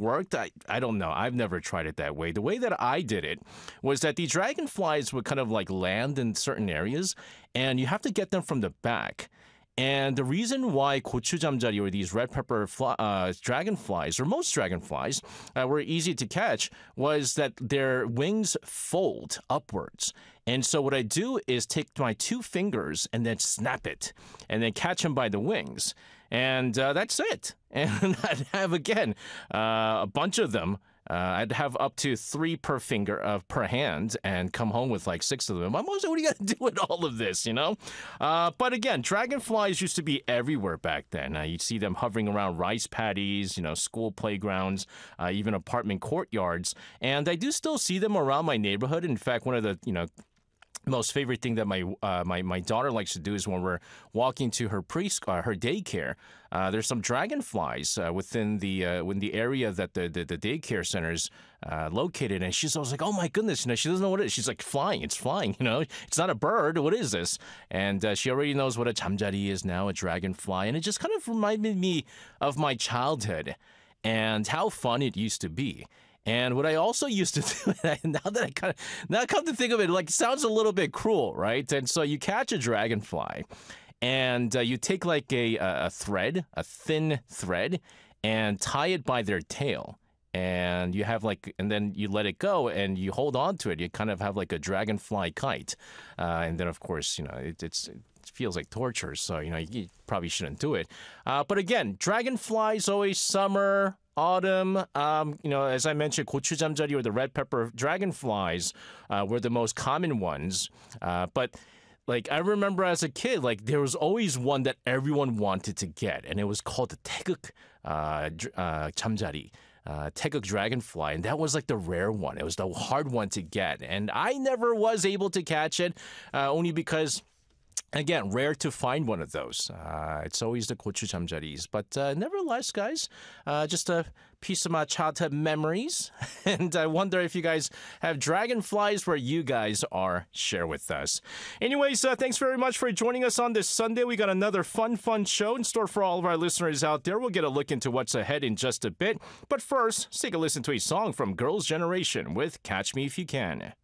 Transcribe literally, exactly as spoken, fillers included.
worked, I, I don't know. I've never tried it that way. The way that I did it was that the dragonflies would kind of like land in certain areas, and you have to get them from the back. And the reason why 고추잠자리 or these red pepper fly, uh, dragonflies, or most dragonflies, uh, were easy to catch was that their wings fold upwards. And so what I do is take my two fingers and then snap it and then catch them by the wings. And uh, that's it. And I'd have, again, uh, a bunch of them. Uh, I'd have up to three per finger, uh, per hand, and come home with like six of them. I'm always like, what do you got to do with all of this, you know? Uh, but again, dragonflies used to be everywhere back then. Uh, you'd see them hovering around rice paddies, you know, school playgrounds, uh, even apartment courtyards. And I do still see them around my neighborhood. In fact, one of the, you know, most favorite thing that my uh, my my daughter likes to do is when we're walking to her preschool, uh, her daycare. Uh, there's some dragonflies uh, within the uh, within the area that the the, the daycare center's uh, located, and she's always like, "Oh my goodness!" You know, she doesn't know what it is. She's like, "Flying! It's flying! You know, it's not a bird. What is this?" And uh, she already knows what a 잠자리 is now, a dragonfly, and it just kind of reminded me of my childhood and how fun it used to be. And what I also used to do, now that I kind of, now I come to think of it, like, it sounds a little bit cruel, right? And so you catch a dragonfly, and uh, you take like a, a thread, a thin thread, and tie it by their tail. And you have like, and then you let it go, and you hold on to it. You kind of have like a dragonfly kite. Uh, and then, of course, you know, it, it's. It feels like torture, so, you know, you probably shouldn't do it. Uh, but again, dragonflies, always summer, autumn. Um, you know, as I mentioned, 고추잠자리 or the red pepper dragonflies uh, were the most common ones. Uh, but like, I remember as a kid, like, there was always one that everyone wanted to get, and it was called the 태극 uh, uh, 잠자리. Uh, 태극 dragonfly, and that was like the rare one. It was the hard one to get, and I never was able to catch it, uh, only because, again, rare to find one of those. Uh, it's always the 고추잠자리s. But uh, nevertheless, guys, uh, just a piece of my childhood memories. And I wonder if you guys have dragonflies where you guys are. Share with us. Anyways, uh, thanks very much for joining us on this Sunday. We got another fun, fun show in store for all of our listeners out there. We'll get a look into what's ahead in just a bit. But first, let's take a listen to a song from Girls' Generation with Catch Me If You Can.